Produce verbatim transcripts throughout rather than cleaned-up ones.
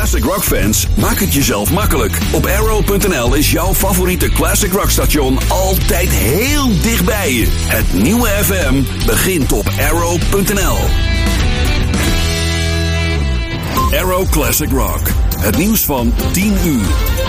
classic rock fans, maak het jezelf makkelijk. Op arrow punt n l is jouw favoriete classic rock station altijd heel dichtbij je. Het nieuwe F M begint op arrow punt n l. Arrow Classic Rock. Het nieuws van tien uur.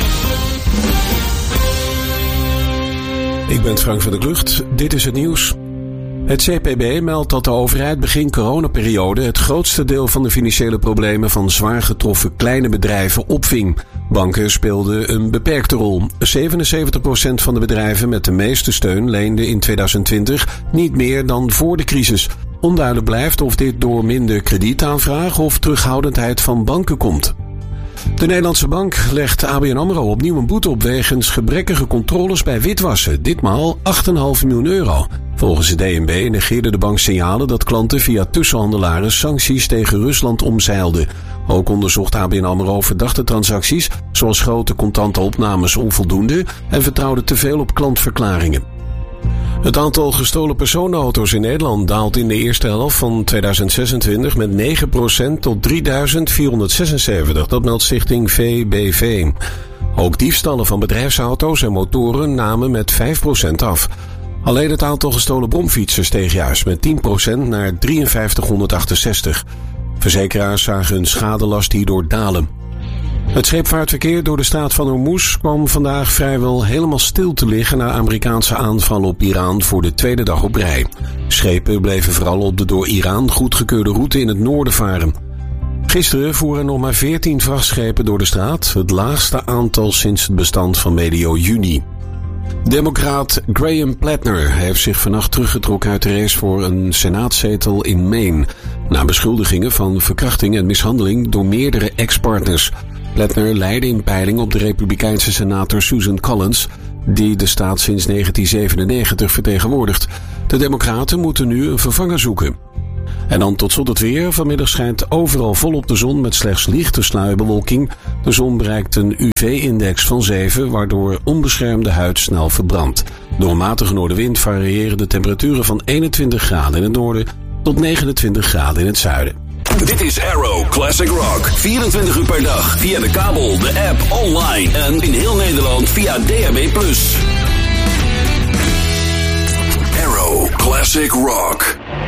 Ik ben Frank van der Klucht. Dit is het nieuws. Het C P B meldt dat de overheid begin coronaperiode het grootste deel van de financiële problemen van zwaar getroffen kleine bedrijven opving. Banken speelden een beperkte rol. zevenenzeventig procent van de bedrijven met de meeste steun leende in tweeduizend twintig niet meer dan voor de crisis. Onduidelijk blijft of dit door minder kredietaanvraag of terughoudendheid van banken komt. De Nederlandse Bank legt A B N AMRO opnieuw een boete op wegens gebrekkige controles bij witwassen. Ditmaal acht komma vijf miljoen euro. Volgens de D N B negeerde de bank signalen dat klanten via tussenhandelaren sancties tegen Rusland omzeilden. Ook onderzocht A B N AMRO verdachte transacties, zoals grote contante opnames onvoldoende en vertrouwde te veel op klantverklaringen. Het aantal gestolen personenauto's in Nederland daalt in de eerste helft van tweeduizend zesentwintig met negen procent tot drieduizend vierhonderdzesenzeventig. Dat meldt stichting V B V. Ook diefstallen van bedrijfsauto's en motoren namen met vijf procent af. Alleen het aantal gestolen bromfietsen steeg juist met tien procent naar drieënvijftighonderdachtenzestig. Verzekeraars zagen hun schadelast hierdoor dalen. Het scheepvaartverkeer door de straat van Hormuz kwam vandaag vrijwel helemaal stil te liggen na Amerikaanse aanvallen op Iran voor de tweede dag op rij. Schepen bleven vooral op de door Iran goedgekeurde route in het noorden varen. Gisteren voeren nog maar veertien vrachtschepen door de straat, het laagste aantal sinds het bestand van medio juni. Democraat Graham Plattner heeft zich vannacht teruggetrokken uit de race voor een senaatzetel in Maine, na beschuldigingen van verkrachting en mishandeling door meerdere ex-partners. Plattner leidde in peiling op de Republikeinse senator Susan Collins, die de staat sinds negentien zevenennegentig vertegenwoordigt. De Democraten moeten nu een vervanger zoeken. En dan tot slot het weer. Vanmiddag schijnt overal volop de zon met slechts lichte sluierbewolking. De zon bereikt een U V-index van zeven, waardoor onbeschermde huid snel verbrandt. Door een matige noordenwind variëren de temperaturen van eenentwintig graden in het noorden tot negenentwintig graden in het zuiden. Dit is Arrow Classic Rock. vierentwintig uur per dag via de kabel, de app, online en in heel Nederland via D A B plus. Arrow Classic Rock.